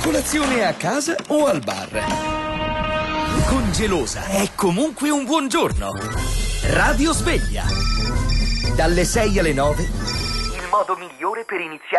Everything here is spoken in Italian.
Colazione a casa o al bar? Con Gelosa è comunque un buongiorno. Radio Sveglia. Dalle 6 alle 9. Il modo migliore per iniziare